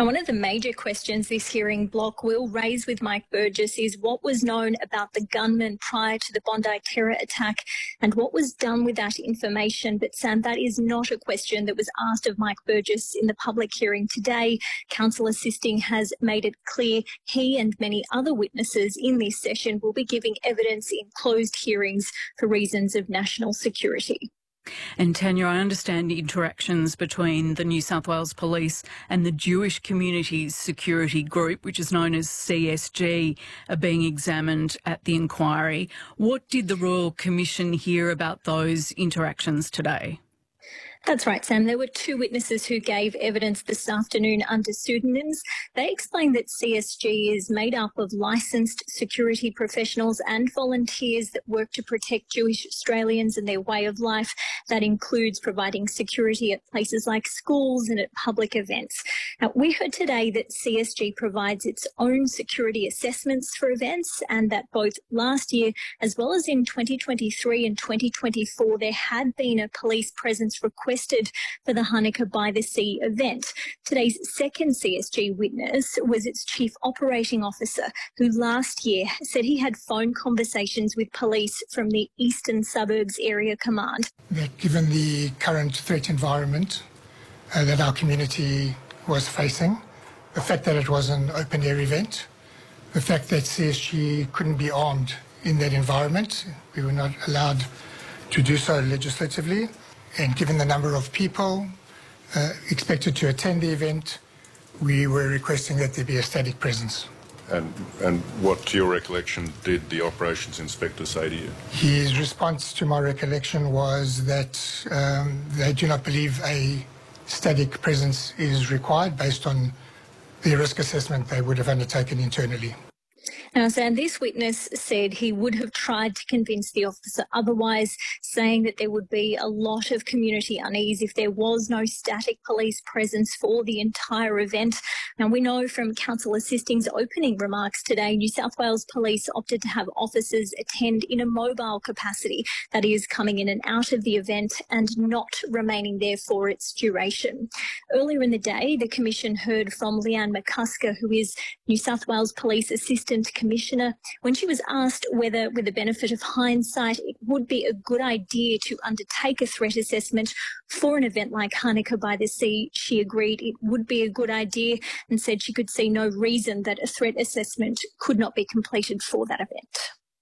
And one of the major questions this hearing block will raise with Mike Burgess is what was known about the gunman prior to the Bondi terror attack and what was done with that information. But Sam, that is not a question that was asked of Mike Burgess in the public hearing today. Counsel assisting has made it clear he and many other witnesses in this session will be giving evidence in closed hearings for reasons of national security. And Tanya, I understand interactions between the New South Wales Police and the Jewish Communities Security Group, which is known as CSG, are being examined at the inquiry. What did the Royal Commission hear about those interactions today? That's right, Sam. There were two witnesses who gave evidence this afternoon under pseudonyms. They explained that CSG is made up of licensed security professionals and volunteers that work to protect Jewish Australians and their way of life. That includes providing security at places like schools and at public events. Now, we heard today that CSG provides its own security assessments for events and that both last year as well as in 2023 and 2024, there had been a police presence requested for the Hanukkah by the Sea event. Today's second CSG witness was its chief operating officer, who last year said he had phone conversations with police from the Eastern Suburbs Area Command. That given the current threat environment that our community was facing, the fact that it was an open-air event, the fact that CSG couldn't be armed in that environment, we were not allowed to do so legislatively, and given the number of people expected to attend the event, we were requesting that there be a static presence. And what, to your recollection, did the operations inspector say to you? His response to my recollection was that they do not believe a static presence is required based on the risk assessment they would have undertaken internally. Now, Sam, this witness said he would have tried to convince the officer otherwise, saying that there would be a lot of community unease if there was no static police presence for the entire event. Now, we know from Counsel Assisting's opening remarks today, New South Wales Police opted to have officers attend in a mobile capacity, that is, coming in and out of the event and not remaining there for its duration. Earlier in the day, the Commission heard from Leanne McCusker, who is New South Wales Police Assistant Commissioner, when she was asked whether, with the benefit of hindsight, it would be a good idea to undertake a threat assessment for an event like Hanukkah by the Sea. She agreed it would be a good idea and said she could see no reason that a threat assessment could not be completed for that event.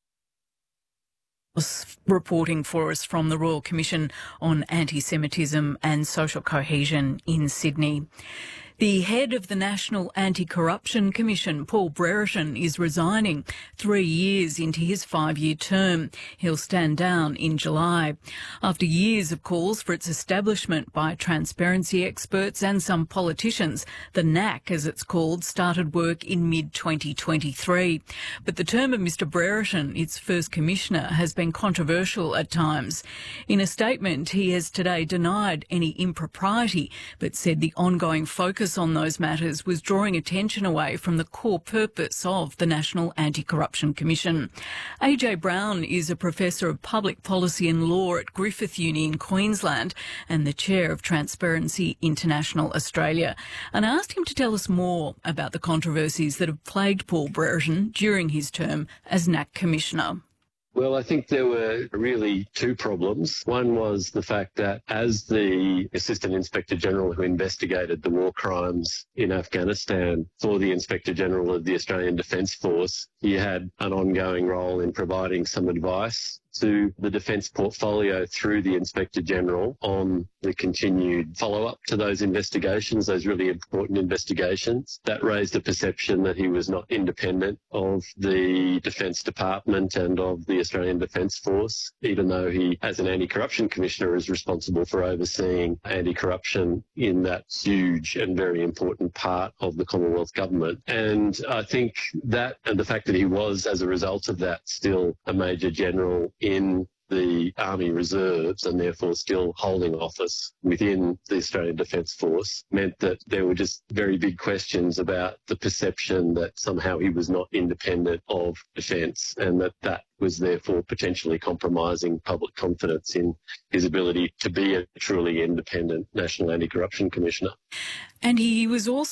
Reporting for us from the Royal Commission on Anti-Semitism and Social Cohesion in Sydney. The head of the National Anti-Corruption Commission, Paul Brereton, is resigning 3 years into his 5-year term. He'll stand down in July. After years of calls for its establishment by transparency experts and some politicians, the NAC, as it's called, started work in mid-2023. But the term of Mr Brereton, its first commissioner, has been controversial at times. In a statement, he has today denied any impropriety, but said the ongoing focus on those matters was drawing attention away from the core purpose of the National Anti-Corruption Commission. AJ Brown is a professor of public policy and law at Griffith Uni in Queensland and the chair of Transparency International Australia. And I asked him to tell us more about the controversies that have plagued Paul Brereton during his term as NAC Commissioner. Well, I think there were really two problems. One was the fact that as the Assistant Inspector General who investigated the war crimes in Afghanistan for the Inspector General of the Australian Defence Force, he had an ongoing role in providing some advice to the defence portfolio through the Inspector General on the continued follow-up to those investigations, those really important investigations. That raised a perception that he was not independent of the Defence Department and of the Australian Defence Force, even though he, as an anti-corruption commissioner, is responsible for overseeing anti-corruption in that huge and very important part of the Commonwealth Government. And I think that, and the fact that he was, as a result of that, still a Major General in the Army Reserves and therefore still holding office within the Australian Defence Force, meant that there were just very big questions about the perception that somehow he was not independent of defence and that was therefore potentially compromising public confidence in his ability to be a truly independent National Anti-Corruption Commissioner. And he was also